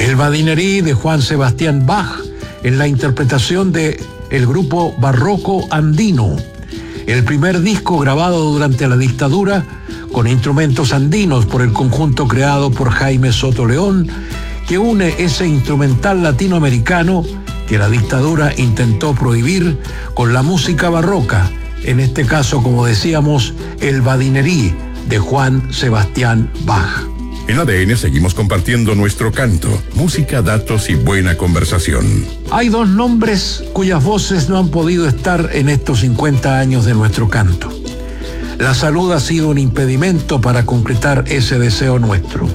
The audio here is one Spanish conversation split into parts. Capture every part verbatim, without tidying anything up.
El Badinerí de Juan Sebastián Bach en la interpretación de el grupo Barroco Andino, el primer disco grabado durante la dictadura con instrumentos andinos por el conjunto creado por Jaime Soto León, que une ese instrumental latinoamericano que la dictadura intentó prohibir con la música barroca, en este caso, como decíamos, el Badinerí de Juan Sebastián Bach. En A D N seguimos compartiendo nuestro canto, música, datos y buena conversación. Hay dos nombres cuyas voces no han podido estar en estos cincuenta años de nuestro canto. La salud ha sido un impedimento para concretar ese deseo nuestro.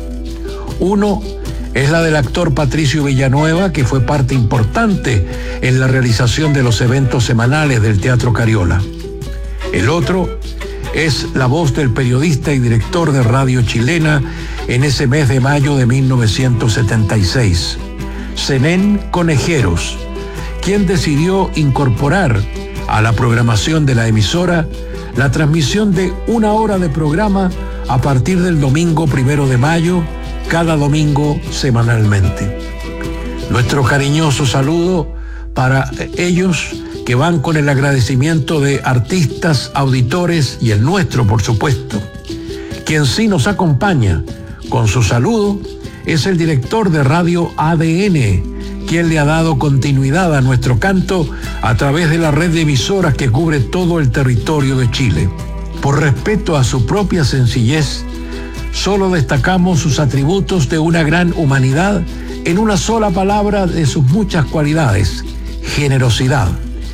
Uno es la del actor Patricio Villanueva, que fue parte importante en la realización de los eventos semanales del Teatro Cariola. El otro es la voz del periodista y director de Radio Chilena en ese mes de mayo de mil novecientos setenta y seis, Zenén Conejeros, quien decidió incorporar a la programación de la emisora la transmisión de una hora de programa a partir del domingo primero de mayo, cada domingo semanalmente. Nuestro cariñoso saludo para ellos, que van con el agradecimiento de artistas, auditores y el nuestro, por supuesto. Quien sí nos acompaña con su saludo es el director de Radio A D N, quien le ha dado continuidad a nuestro canto a través de la red de emisoras que cubre todo el territorio de Chile. Por respeto a su propia sencillez, solo destacamos sus atributos de una gran humanidad en una sola palabra de sus muchas cualidades: generosidad.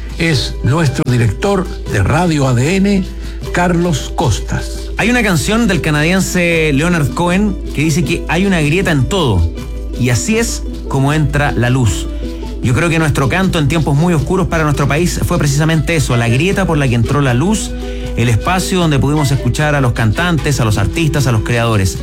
Es nuestro director de Radio A D N, Carlos Costas. Hay una canción del canadiense Leonard Cohen que dice que hay una grieta en todo, y así es como entra la luz. Yo creo que nuestro canto en tiempos muy oscuros para nuestro país fue precisamente eso, la grieta por la que entró la luz, el espacio donde pudimos escuchar a los cantantes, a los artistas, a los creadores.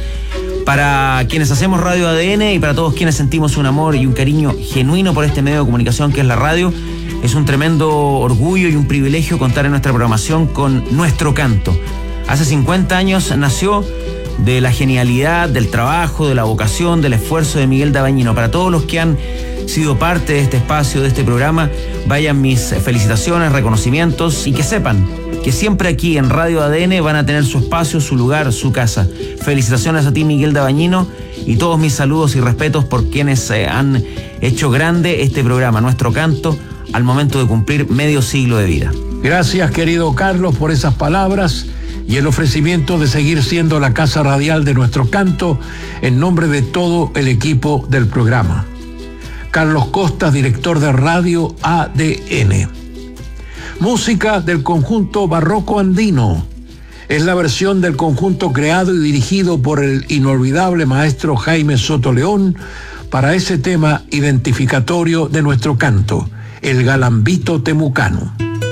Para quienes hacemos Radio A D N y para todos quienes sentimos un amor y un cariño genuino por este medio de comunicación que es la radio, es un tremendo orgullo y un privilegio contar en nuestra programación con nuestro canto. Hace cincuenta años nació de la genialidad, del trabajo, de la vocación, del esfuerzo de Miguel Dabañino. Para todos los que han sido parte de este espacio, de este programa, vayan mis felicitaciones, reconocimientos, y que sepan que siempre aquí en Radio A D N van a tener su espacio, su lugar, su casa. Felicitaciones a ti, Miguel Dabañino, y todos mis saludos y respetos por quienes eh, han hecho grande este programa, nuestro canto, al momento de cumplir medio siglo de vida. Gracias, querido Carlos, por esas palabras y el ofrecimiento de seguir siendo la casa radial de nuestro canto en nombre de todo el equipo del programa. Carlos Costas, director de Radio A D N. Música del conjunto Barroco Andino. Es la versión del conjunto creado y dirigido por el inolvidable maestro Jaime Soto León para ese tema identificatorio de nuestro canto, el galambito temucano.